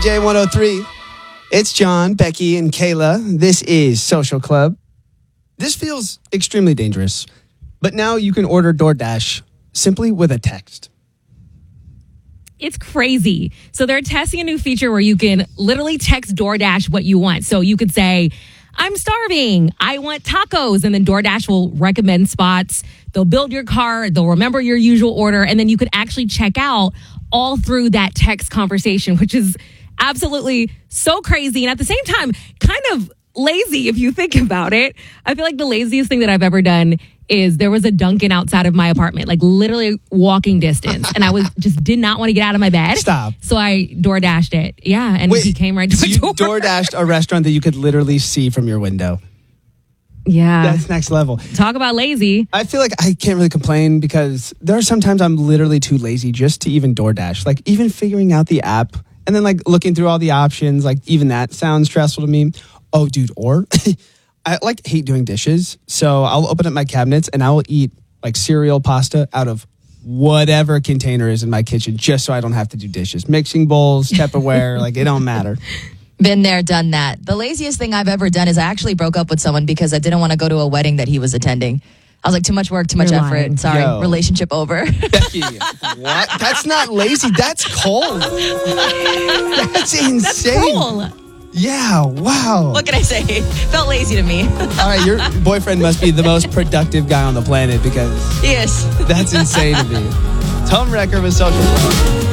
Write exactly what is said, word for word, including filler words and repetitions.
J one oh three. It's John, Becky, and Kayla. This is Social Club. This feels extremely dangerous, but now you can order DoorDash simply with a text. It's crazy. So they're testing a new feature where you can literally text DoorDash what you want. So you could say, I'm starving, I want tacos, and then DoorDash will recommend spots. They'll build your cart, they'll remember your usual order, and then you could actually check out all through that text conversation, which is absolutely so crazy. And at the same time, kind of lazy if you think about it. I feel like the laziest thing that I've ever done is there was a Dunkin' outside of my apartment, like literally walking distance. And I was just did not want to get out of my bed. Stop. So I DoorDashed it. Yeah. And Wait, he came right to so the you door. DoorDashed a restaurant that you could literally see from your window. Yeah. That's next level. Talk about lazy. I feel like I can't really complain because there are sometimes I'm literally too lazy just to even DoorDash. Like even figuring out the app and then like looking through all the options, like even that sounds stressful to me. Oh, dude, or I like hate doing dishes. So I'll open up my cabinets and I will eat like cereal, pasta out of whatever container is in my kitchen just so I don't have to do dishes. Mixing bowls, Tupperware, like it don't matter. Been there, done that. The laziest thing I've ever done is I actually broke up with someone because I didn't want to go to a wedding that he was attending. I was like, too much work, too much You're effort. lying. Sorry, Yo. relationship over. Becky, what? That's not lazy. That's cold. That's insane. Cool. Yeah, wow. What can I say? Felt lazy to me. All right, your boyfriend must be the most productive guy on the planet because Yes. that's insane to me. Tom Recker with Social Club.